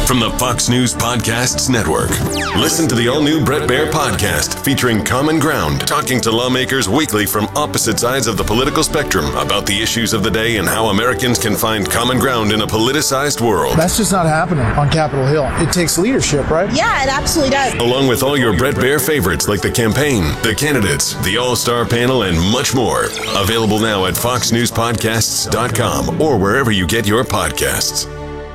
From the Fox News Podcasts Network. Listen to the all-new Bret Baier podcast featuring Common Ground, talking to lawmakers weekly from opposite sides of the political spectrum about the issues of the day and how Americans can find common ground in a politicized world. That's just not happening on Capitol Hill. It takes leadership, right? Yeah, it absolutely does. Along with all your Bret Baier favorites like the campaign, the candidates, the all-star panel, and much more. Available now at foxnewspodcasts.com or wherever you get your podcasts.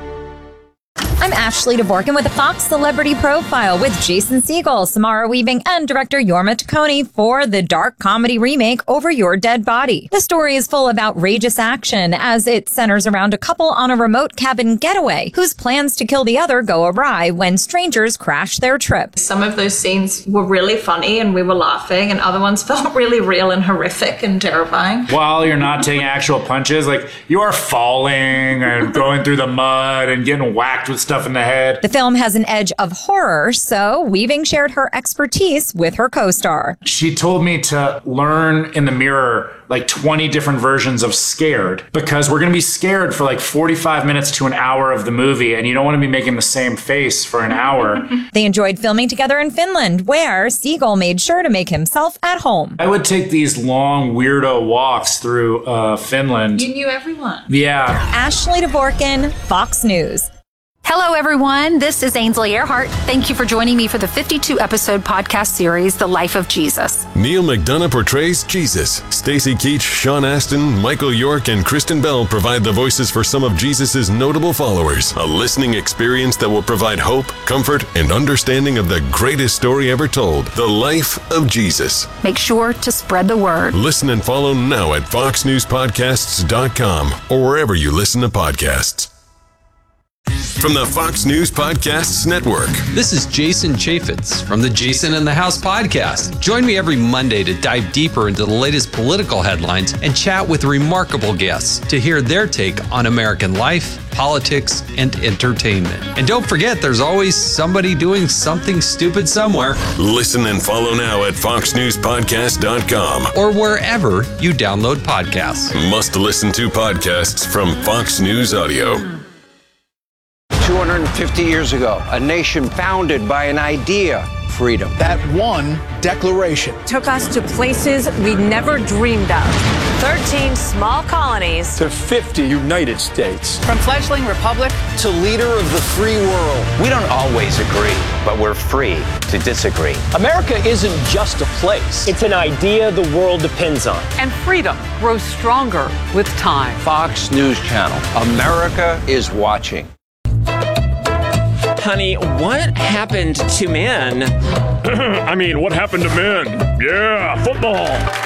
I'm Ashley Dvorkin with the Fox Celebrity Profile with Jason Segel, Samara Weaving, and director Jorma Taccone for the dark comedy remake Over Your Dead Body. The story is full of outrageous action as it centers around a couple on a remote cabin getaway whose plans to kill the other go awry when strangers crash their trip. Some of those scenes were really funny and we were laughing, and other ones felt really real and horrific and terrifying. While you're not taking actual punches, like you are falling and going through the mud and getting whacked with stuff in the head. The film has an edge of horror, so Weaving shared her expertise with her co-star. She told me to learn in the mirror like 20 different versions of scared, because we're going to be scared for like 45 minutes to an hour of the movie, and you don't want to be making the same face for an hour. They enjoyed filming together in Finland, where Segel made sure to make himself at home. I would take these long weirdo walks through Finland. You knew everyone. Yeah. Ashley Dvorkin, Fox News. Hello, everyone. This is Ainsley Earhart. Thank you for joining me for the 52-episode podcast series, The Life of Jesus. Neil McDonough portrays Jesus. Stacy Keach, Sean Astin, Michael York, and Kristen Bell provide the voices for some of Jesus' notable followers. A listening experience that will provide hope, comfort, and understanding of the greatest story ever told, The Life of Jesus. Make sure to spread the word. Listen and follow now at foxnewspodcasts.com or wherever you listen to podcasts. From the Fox News Podcasts Network. This is Jason Chaffetz from the Jason in the House podcast. Join me every Monday to dive deeper into the latest political headlines and chat with remarkable guests to hear their take on American life, politics, and entertainment. And don't forget, there's always somebody doing something stupid somewhere. Listen and follow now at foxnewspodcast.com or wherever you download podcasts. Must listen to podcasts from Fox News Audio. 250 years ago, a nation founded by an idea, freedom. That one declaration took us to places we never dreamed of. 13 small colonies to 50 United States. From fledgling republic to leader of the free world. We don't always agree, but we're free to disagree. America isn't just a place. It's an idea the world depends on. And freedom grows stronger with time. Fox News Channel. America is watching. Honey, what happened to men? I mean, what happened to men? Yeah, football.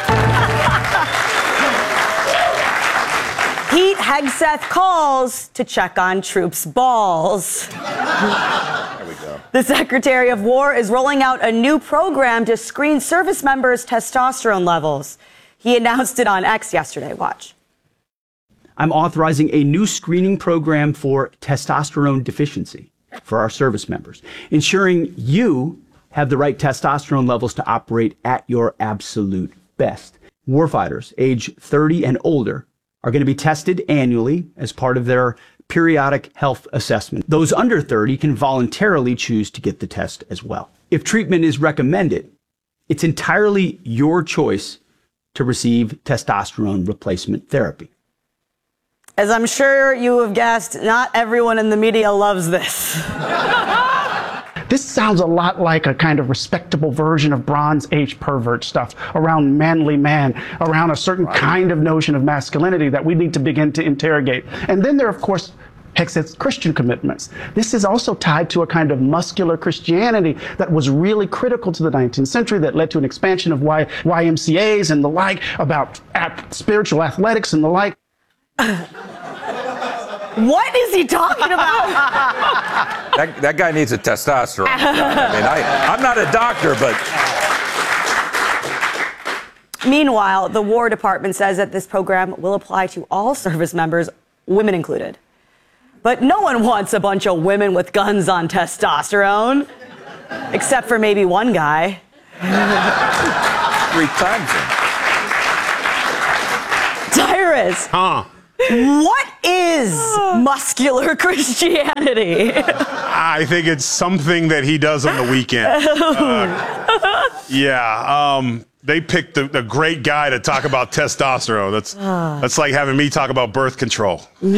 Pete Hegseth calls to check on troops' balls. There we go. The Secretary of War is rolling out a new program to screen service members' testosterone levels. He announced it on X yesterday. Watch. I'm authorizing a new screening program for testosterone deficiency for our service members, ensuring you have the right testosterone levels to operate at your absolute best. Warfighters age 30 and older are going to be tested annually as part of their periodic health assessment. Those under 30 can voluntarily choose to get the test as well. If treatment is recommended, it's entirely your choice to receive testosterone replacement therapy. As I'm sure you have guessed, not everyone in the media loves this. This sounds a lot like a kind of respectable version of Bronze Age pervert stuff around manly man, around a certain kind of notion of masculinity that we need to begin to interrogate. And then there are, of course, Hegseth's Christian commitments. This is also tied to a kind of muscular Christianity that was really critical to the 19th century, that led to an expansion of YMCAs and the like, about spiritual athletics and the like. What is he talking about? That guy needs a testosterone. I mean, I'm not a doctor, but... Meanwhile, the War Department says that this program will apply to all service members, women included. But no one wants a bunch of women with guns on testosterone. Except for maybe one guy. 3 times. Tyrus. What is muscular Christianity? I think it's something that he does on the weekend. They picked the great guy to talk about testosterone. That's like having me talk about birth control.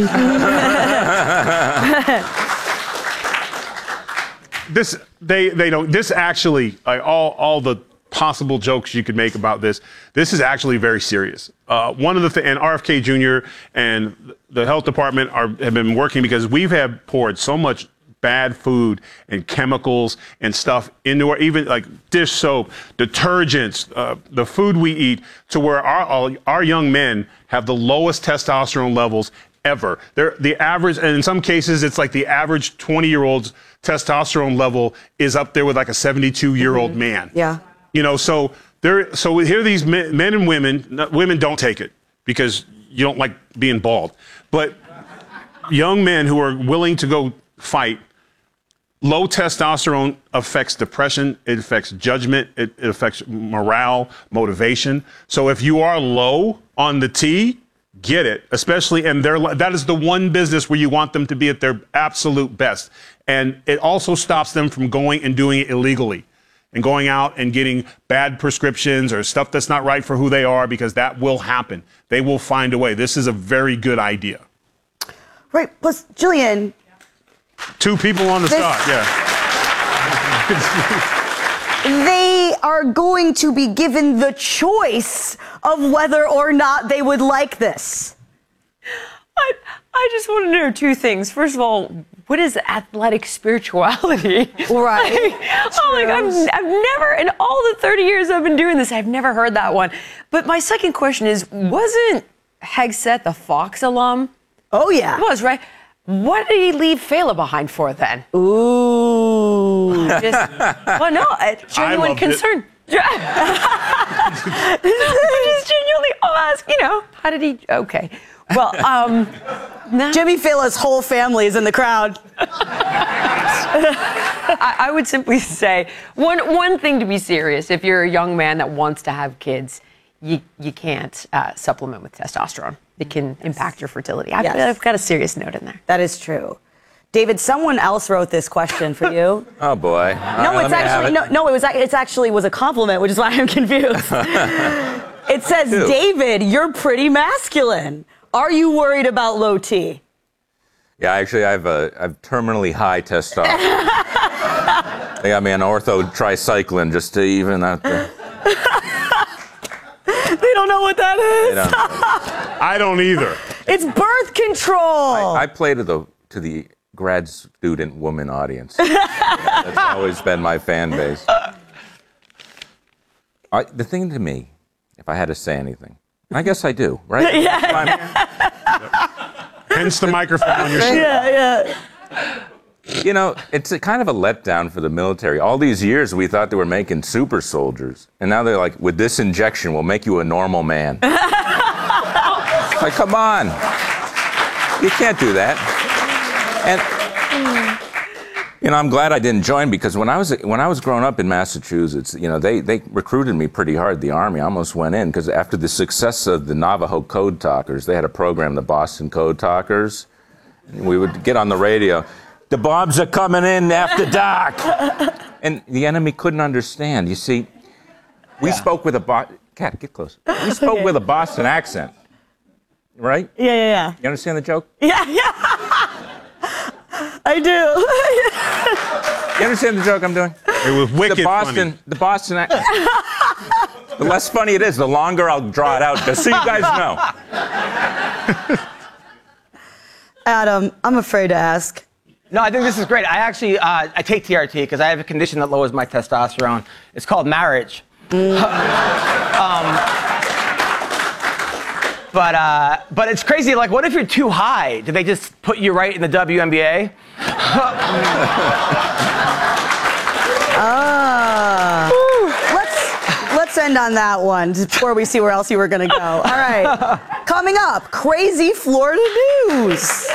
This actually, like all the possible jokes you could make about this is actually very serious. One of the and RFK Jr. and the health department have been working because we've poured so much bad food and chemicals and stuff into our, even like dish soap, detergents, the food we eat, to where our young men have the lowest testosterone levels ever. They're the average, and in some cases, it's like the average 20-year-old's testosterone level is up there with like a 72-year-old man. Yeah. You know, so here these men and women don't take it because you don't like being bald. But young men who are willing to go fight, low testosterone affects depression, it affects judgment, it affects morale, motivation. So if you are low on the T, get it, especially, and that is the one business where you want them to be at their absolute best. And it also stops them from going and doing it illegally and going out and getting bad prescriptions or stuff that's not right for who they are, because that will happen. They will find a way. This is a very good idea. Right. Plus, Jillian. 2 people on the spot, yeah. They are going to be given the choice of whether or not they would like this. I just want to know 2 things. First of all, what is athletic spirituality? Right. I've never, in all the 30 years I've been doing this, I've never heard that one. But my second question is, wasn't Hegseth a Fox alum? Oh, yeah. It was, right? What did he leave Fela behind for then? Ooh. Genuine concern. Just genuinely ask, how did he? Okay. Well, Jimmy Fallon's whole family is in the crowd. I would simply say one thing to be serious. If you're a young man that wants to have kids, you can't supplement with testosterone. It can impact your fertility. I've got a serious note in there. That is true. David, someone else wrote this question for you. Oh boy. It actually was a compliment, which is why I'm confused. It says, David, you're pretty masculine. Are you worried about low T? Yeah, actually, I've terminally high testosterone. They got me on ortho-tricycline just to even out the... They don't know what that is. I don't either. It's birth control. I play to the grad student woman audience. That's always been my fan base. The thing to me, if I had to say anything, and I guess I do, right? Hence the microphone on your shoulder. Yeah. It's a kind of a letdown for the military. All these years we thought they were making super soldiers, and now they're like, with this injection, we'll make you a normal man. Like, come on. You can't do that. And I'm glad I didn't join, because when I was growing up in Massachusetts, they recruited me pretty hard. The Army. I almost went in because after the success of the Navajo Code Talkers, they had a program, the Boston Code Talkers. We would get on the radio. The bombs are coming in after dark. And the enemy couldn't understand. You see, we spoke with Kat, get close. We spoke with a Boston accent, right? Yeah. You understand the joke? Yeah. I do. You understand the joke I'm doing? It was wicked funny. The Boston accent. The less funny it is, the longer I'll draw it out, just so you guys know. Adam, I'm afraid to ask. No, I think this is great. I actually, I take TRT because I have a condition that lowers my testosterone. It's called marriage. But it's crazy. Like, what if you're too high? Do they just put you right in the WNBA? Let's end on that one before we see where else you were going to go. All right. Coming up, crazy Florida news.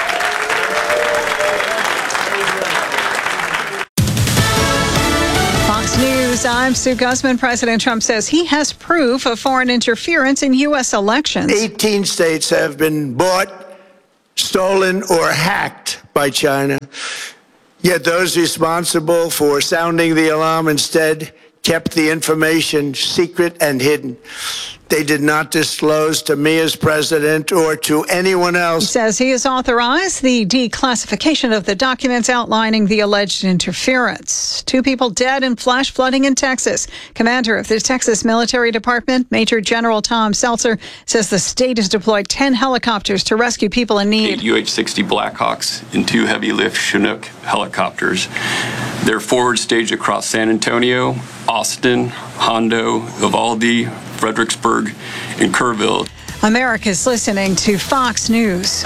Fox News, I'm Sue Guzman. President Trump says he has proof of foreign interference in U.S. elections. 18 states have been bought, stolen, or hacked by China. Yet those responsible for sounding the alarm instead kept the information secret and hidden. They did not disclose to me as president or to anyone else. He says he has authorized the declassification of the documents outlining the alleged interference. 2 people dead in flash flooding in Texas. Commander of the Texas Military Department, Major General Tom Seltzer, says the state has deployed 10 helicopters to rescue people in need. 8 UH-60 Blackhawks and 2 heavy-lift Chinook helicopters. They're forward staged across San Antonio, Austin, Hondo, Uvalde, Fredericksburg, and Kerrville. America's listening to Fox News.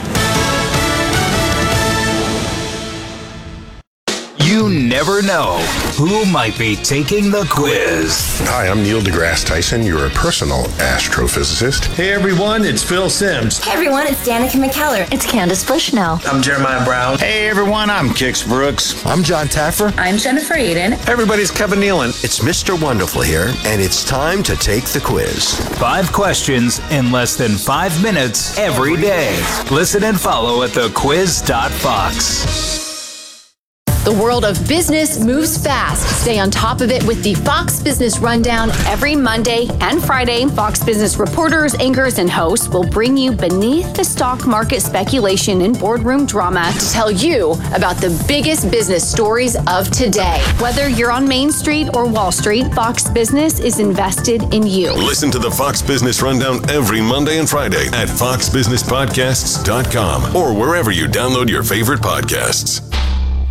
You never know who might be taking the quiz. Hi, I'm Neil deGrasse Tyson, your personal astrophysicist. Hey everyone, it's Phil Simms. Hey everyone, it's Danica McKellar. It's Candace Bushnell. I'm Jeremiah Brown. Hey everyone, I'm Kix Brooks. I'm John Taffer. I'm Jennifer Aiden. Hey everybody, it's Kevin Nealon. It's Mr. Wonderful here, and it's time to take the quiz. 5 questions in less than 5 minutes every day. Listen and follow at thequiz.fox. The world of business moves fast. Stay on top of it with the Fox Business Rundown every Monday and Friday. Fox Business reporters, anchors, and hosts will bring you beneath the stock market speculation and boardroom drama to tell you about the biggest business stories of today. Whether you're on Main Street or Wall Street, Fox Business is invested in you. Listen to the Fox Business Rundown every Monday and Friday at foxbusinesspodcasts.com or wherever you download your favorite podcasts.